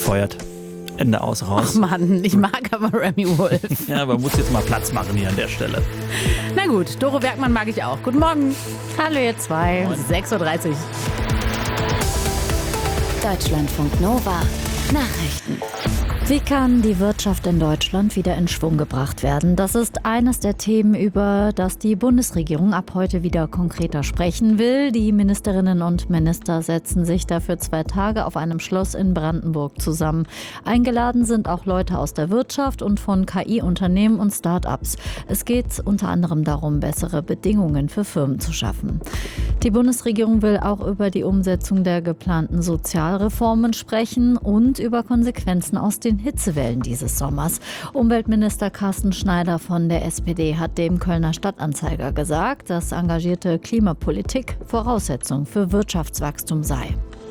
gefeuert. Ende aus, raus. Ach Mann, ich mag aber Remy Wolf. Ja, aber muss jetzt mal Platz machen hier an der Stelle. Na gut, Doro Bergmann mag ich auch. Guten Morgen. Hallo ihr zwei. 6.30 Uhr. Deutschlandfunk Nova. Nachrichten. Wie kann die Wirtschaft in Deutschland wieder in Schwung gebracht werden? Das ist eines der Themen, über das die Bundesregierung ab heute wieder konkreter sprechen will. Die Ministerinnen und Minister setzen sich dafür 2 Tage auf einem Schloss in Brandenburg zusammen. Eingeladen sind auch Leute aus der Wirtschaft und von KI-Unternehmen und Start-ups. Es geht unter anderem darum, bessere Bedingungen für Firmen zu schaffen. Die Bundesregierung will auch über die Umsetzung der geplanten Sozialreformen sprechen und über Konsequenzen aus den Hitzewellen dieses Sommers. Umweltminister Carsten Schneider von der SPD hat dem Kölner Stadtanzeiger gesagt, dass engagierte Klimapolitik Voraussetzung für Wirtschaftswachstum sei.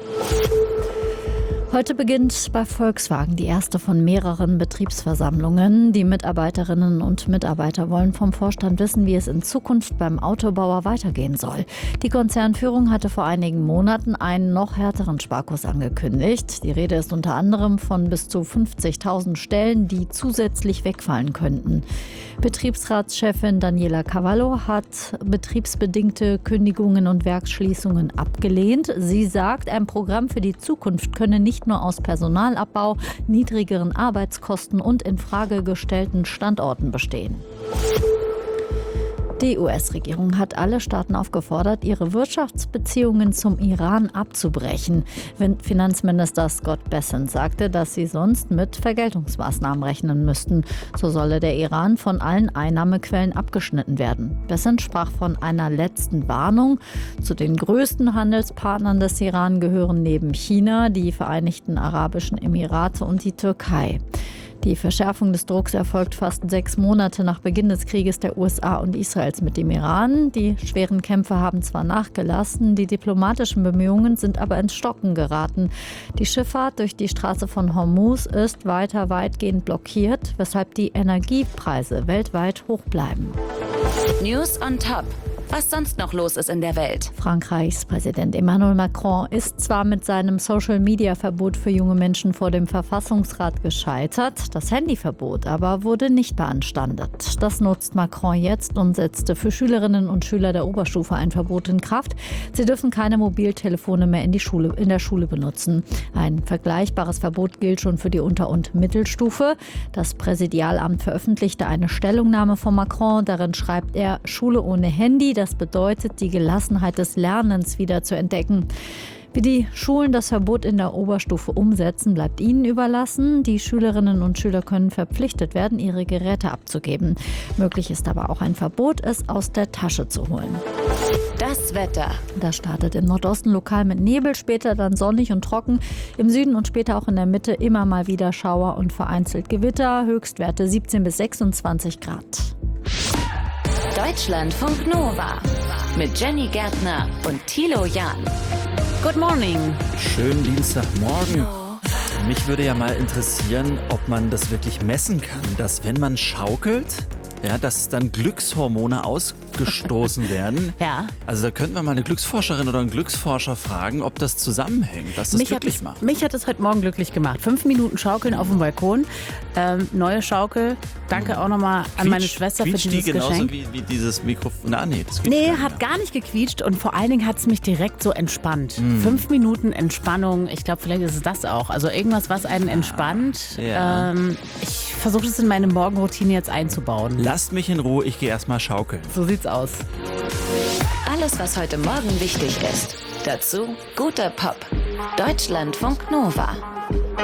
Heute beginnt bei Volkswagen die erste von mehreren Betriebsversammlungen. Die Mitarbeiterinnen und Mitarbeiter wollen vom Vorstand wissen, wie es in Zukunft beim Autobauer weitergehen soll. Die Konzernführung hatte vor einigen Monaten einen noch härteren Sparkurs angekündigt. Die Rede ist unter anderem von bis zu 50.000 Stellen, die zusätzlich wegfallen könnten. Betriebsratschefin Daniela Cavallo hat betriebsbedingte Kündigungen und Werksschließungen abgelehnt. Sie sagt, ein Programm für die Zukunft könne nicht nur aus Personalabbau, niedrigeren Arbeitskosten und in Frage gestellten Standorten bestehen. Die US-Regierung hat alle Staaten aufgefordert, ihre Wirtschaftsbeziehungen zum Iran abzubrechen. Finanzminister Scott Bessent sagte, dass sie sonst mit Vergeltungsmaßnahmen rechnen müssten. So solle der Iran von allen Einnahmequellen abgeschnitten werden. Bessent sprach von einer letzten Warnung. Zu den größten Handelspartnern des Iran gehören neben China die Vereinigten Arabischen Emirate und die Türkei. Die Verschärfung des Drucks erfolgt fast 6 Monate nach Beginn des Krieges der USA und Israels mit dem Iran. Die schweren Kämpfe haben zwar nachgelassen, die diplomatischen Bemühungen sind aber ins Stocken geraten. Die Schifffahrt durch die Straße von Hormuz ist weiter weitgehend blockiert, weshalb die Energiepreise weltweit hoch bleiben. News on Top. Was sonst noch los ist in der Welt. Frankreichs Präsident Emmanuel Macron ist zwar mit seinem Social-Media-Verbot für junge Menschen vor dem Verfassungsrat gescheitert, das Handyverbot aber wurde nicht beanstandet. Das nutzt Macron jetzt und setzte für Schülerinnen und Schüler der Oberstufe ein Verbot in Kraft. Sie dürfen keine Mobiltelefone mehr in der Schule benutzen. Ein vergleichbares Verbot gilt schon für die Unter- und Mittelstufe. Das Präsidialamt veröffentlichte eine Stellungnahme von Macron. Darin schreibt er, Schule ohne Handy. Das bedeutet, die Gelassenheit des Lernens wieder zu entdecken. Wie die Schulen das Verbot in der Oberstufe umsetzen, bleibt ihnen überlassen. Die Schülerinnen und Schüler können verpflichtet werden, ihre Geräte abzugeben. Möglich ist aber auch ein Verbot, es aus der Tasche zu holen. Das Wetter. Das startet im Nordosten lokal mit Nebel, später dann sonnig und trocken. Im Süden und später auch in der Mitte immer mal wieder Schauer und vereinzelt Gewitter. Höchstwerte 17 bis 26 Grad. Deutschlandfunk Nova mit Jenny Gärtner und Thilo Jahn. Good morning. Schönen Dienstagmorgen. Mich würde ja mal interessieren, ob man das wirklich messen kann, dass wenn man schaukelt, ja, dass dann Glückshormone ausgestoßen werden. Ja. Also da könnten wir mal eine Glücksforscherin oder einen Glücksforscher fragen, ob das zusammenhängt, dass das glücklich macht. Mich hat es heute Morgen glücklich gemacht. 5 Minuten Schaukeln auf dem Balkon. Neue Schaukel. Danke auch nochmal an meine Schwester für dieses die genauso Geschenk. wie dieses Mikrofon? Nee, das quietscht Nee, gar hat nicht. gar nicht gequietscht und vor allen Dingen hat es mich direkt so entspannt. 5 Minuten Entspannung, ich glaube, vielleicht ist es das auch. Also irgendwas, was einen entspannt. Ja. Ich versuche es in meine Morgenroutine jetzt einzubauen. Lasst mich in Ruhe, ich gehe erstmal schaukeln. So sieht's aus. Alles, was heute Morgen wichtig ist. Dazu guter Pop. Deutschlandfunk Nova.